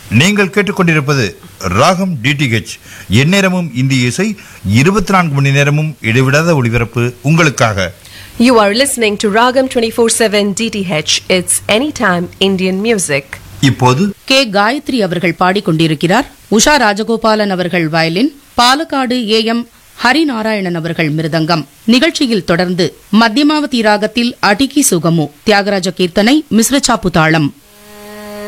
நீங்கள் கேட்டுக்கொண்டிருப்பது ராகம் டிடிஹெச். எந்நேரமும் இந்திய இசை, 24 மணி நேரமும் இடைவிடாத ஒளிபரப்பு உங்களுக்காக. You are listening to Ragam 24/7 DTH. It's anytime Indian music. இப்போது கே காயத்ரி அவர்கள் பாடிக்கொண்டிருக்கிறார். உஷா ராஜகோபாலன் அவர்கள் வயலின், பாலக்காடு AM ஹரிநாராயணன் அவர்கள் மிருதங்கம். நிகழ்ச்சியில் தொடர்ந்து மத்தியமாவதி ராகத்தில் அடிக்கி சுகமு, தியாகராஜ கீர்த்தனை, மிஸ்ர சாப்பு தாளம்.